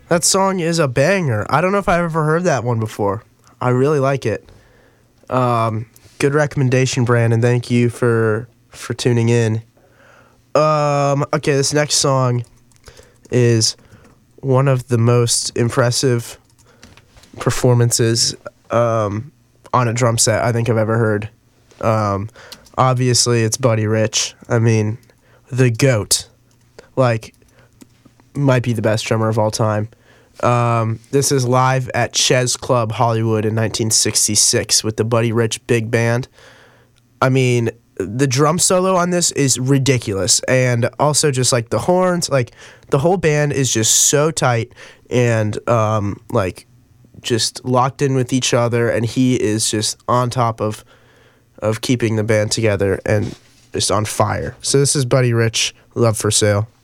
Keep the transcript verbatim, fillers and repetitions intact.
That song is a banger. I don't know if I've ever heard that one before. I really like it. Um, good recommendation, Brandon. Thank you for for tuning in. Um, okay, this next song is one of the most impressive performances um, on a drum set I think I've ever heard. Um, obviously, it's Buddy Rich. I mean, the GOAT. Like, might be the best drummer of all time. Um, this is live at Ches Club Hollywood in nineteen sixty-six with the Buddy Rich Big Band. I mean, the drum solo on this is ridiculous, and also just like the horns, like the whole band is just so tight and um, like just locked in with each other, and he is just on top of of keeping the band together and just on fire. So this is Buddy Rich, Love for Sale.